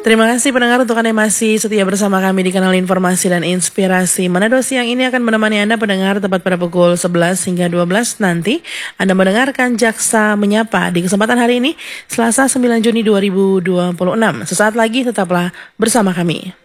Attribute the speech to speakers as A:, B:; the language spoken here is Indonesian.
A: Terima kasih pendengar untuk Anda yang masih setia bersama kami di kanal Informasi dan Inspirasi Manado. Siang ini akan menemani Anda pendengar tepat pada pukul 11 hingga 12 nanti. Anda mendengarkan Jaksa Menyapa di kesempatan hari ini, Selasa 9 Juni 2026. Sesaat lagi tetaplah bersama kami.